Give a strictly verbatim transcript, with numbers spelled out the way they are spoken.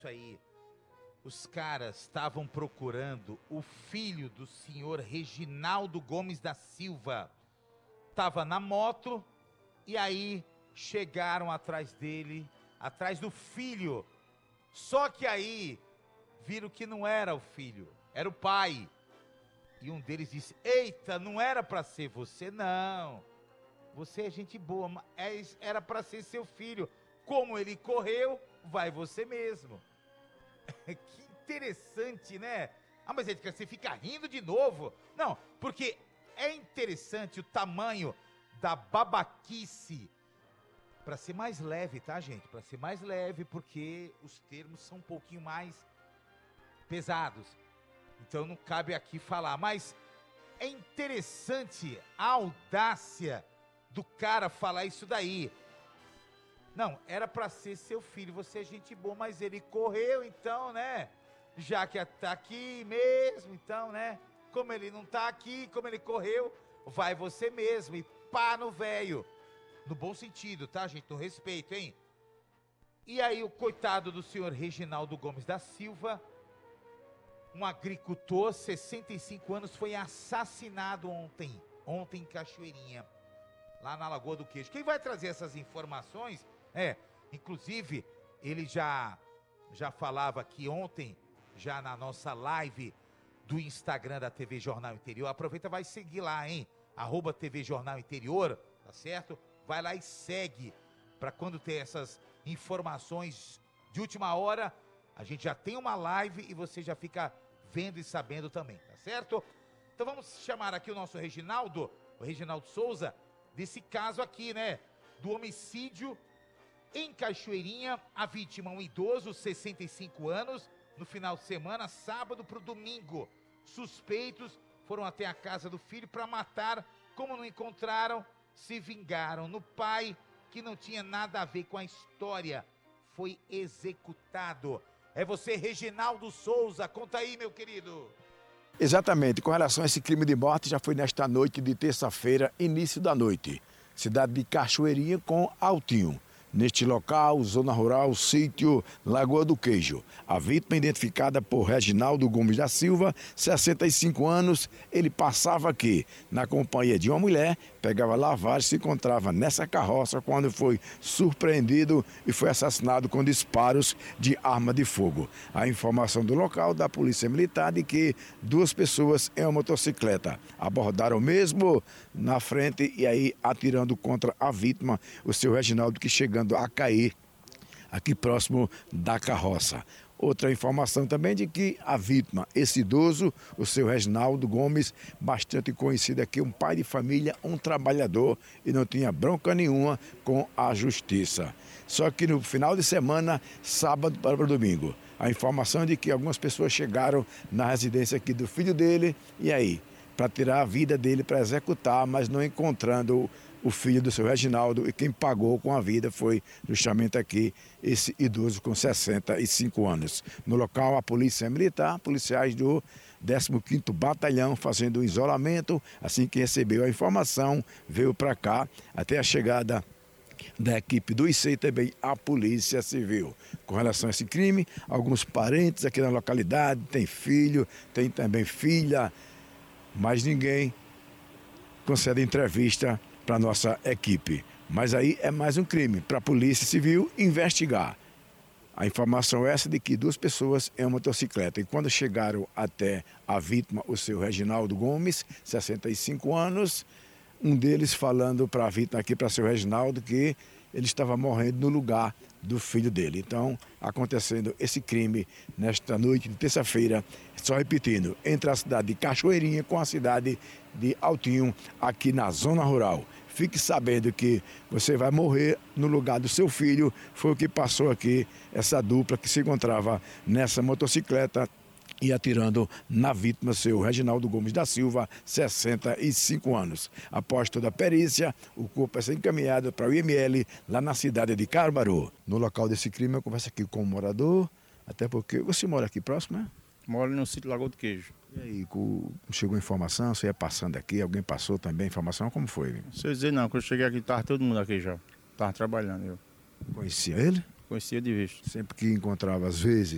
aí, os caras estavam procurando o filho do senhor Reginaldo Gomes da Silva. Tava na moto e aí chegaram atrás dele, atrás do filho. Só que aí viram que não era o filho, era o pai. E um deles disse: eita, não era pra ser você, não. Você é gente boa, mas era pra ser seu filho. Como ele correu, vai você mesmo. Que interessante, né? Ah, mas Edgar, você fica rindo de novo. Não, porque é interessante o tamanho da babaquice. Pra ser mais leve, tá, gente? Pra ser mais leve, porque os termos são um pouquinho mais pesados. Então não cabe aqui falar. Mas é interessante a audácia do cara falar isso daí. Não, era pra ser seu filho, você é gente boa, mas ele correu então, né? Já que tá aqui mesmo, então, né? Como ele não tá aqui, como ele correu, vai você mesmo e pá no velho. No bom sentido, tá, gente? No respeito, hein? E aí o coitado do senhor Reginaldo Gomes da Silva, um agricultor, sessenta e cinco anos, foi assassinado ontem, ontem em Cachoeirinha, lá na Lagoa do Queijo. Quem vai trazer essas informações é, inclusive, ele já, já falava aqui ontem, já na nossa live do Instagram da T V Jornal Interior. Aproveita, vai seguir lá, hein? Arroba T V Jornal Interior, tá certo? Vai lá e segue, para quando ter essas informações de última hora, a gente já tem uma live e você já fica vendo e sabendo também, tá certo? Então vamos chamar aqui o nosso Reginaldo, o Reginaldo Souza, desse caso aqui, né? Do homicídio em Cachoeirinha. A vítima, um idoso, sessenta e cinco anos, no final de semana, sábado para o domingo. Suspeitos foram até a casa do filho para matar. Como não encontraram, se vingaram no pai, que não tinha nada a ver com a história. Foi executado. É você, Reginaldo Souza. Conta aí, meu querido. Exatamente, com relação a esse crime de morte, já foi nesta noite de terça-feira, início da noite. Cidade de Cachoeirinha com Altinho. Neste local, zona rural, sítio Lagoa do Queijo. A vítima, identificada por Reginaldo Gomes da Silva, sessenta e cinco anos, ele passava aqui na companhia de uma mulher, pegava lavagem, se encontrava nessa carroça quando foi surpreendido e foi assassinado com disparos de arma de fogo. A informação do local da Polícia Militar de que duas pessoas em uma motocicleta abordaram mesmo na frente e aí atirando contra a vítima, o seu Reginaldo, que chegando a cair aqui próximo da carroça. Outra informação também de que a vítima, esse idoso, o seu Reginaldo Gomes, bastante conhecido aqui, um pai de família, um trabalhador e não tinha bronca nenhuma com a justiça. Só que no final de semana, sábado para o domingo, a informação de que algumas pessoas chegaram na residência aqui do filho dele e aí, para tirar a vida dele, para executar, mas não encontrando o filho do seu Reginaldo, e quem pagou com a vida foi justamente aqui esse idoso com sessenta e cinco anos. No local, a polícia militar, policiais do décimo quinto Batalhão fazendo o isolamento. Assim que recebeu a informação, veio para cá até a chegada da equipe do I C E e também a Polícia Civil. Com relação a esse crime, alguns parentes aqui na localidade, tem filho, tem também filha, mas ninguém concede entrevista para a nossa equipe. Mas aí é mais um crime para a Polícia Civil investigar. A informação é essa de que duas pessoas em uma motocicleta, e quando chegaram até a vítima, o seu Reginaldo Gomes, sessenta e cinco anos, um deles falando para a vítima aqui, para o seu Reginaldo, que ele estava morrendo no lugar do filho dele. Então, acontecendo esse crime nesta noite de terça-feira, só repetindo, entre a cidade de Cachoeirinha com a cidade de Altinho, aqui na zona rural. Fique sabendo que você vai morrer no lugar do seu filho. Foi o que passou aqui, essa dupla que se encontrava nessa motocicleta e atirando na vítima, seu Reginaldo Gomes da Silva, sessenta e cinco anos. Após toda a perícia, o corpo é encaminhado para o I M L, lá na cidade de Caruaru. No local desse crime, eu converso aqui com o morador, até porque você mora aqui próximo, né? Moro no sítio Lagoa do Queijo. E aí, chegou informação, você ia passando aqui, alguém passou também informação, como foi? Se eu dizer não, quando eu cheguei aqui, estava todo mundo aqui já. Estava trabalhando, eu. Conhecia ele? Conhecia de vista. Sempre que encontrava, às vezes,